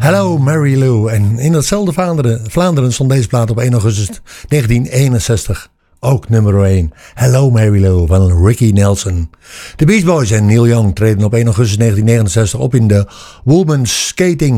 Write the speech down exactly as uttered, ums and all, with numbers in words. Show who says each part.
Speaker 1: Hello Mary Lou. En in datzelfde Vlaanderen, Vlaanderen stond deze plaat op één augustus negentien eenenzestig. Ook nummer één. Hello Mary Lou van Ricky Nelson. De Beach Boys en Neil Young treden op één augustus negentien negenenzestig op in de Women's Skating